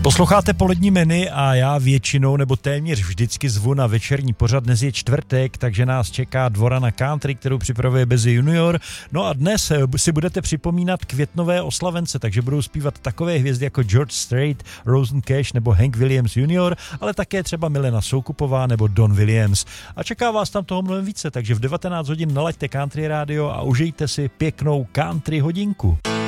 Posloucháte Polední menu a já většinou nebo téměř vždycky zvu na večerní pořad. Dnes je čtvrtek, takže nás čeká Dvorana Country, kterou připravuje Bezi Junior. No a dnes si budete připomínat květnové oslavence, takže budou zpívat takové hvězdy jako George Strait, Rosen Cash nebo Hank Williams Junior, ale také třeba Milena Soukupová nebo Don Williams. A čeká vás tam toho mnohem více, takže v 19 hodin nalaďte Country Radio a užijte si pěknou country hodinku.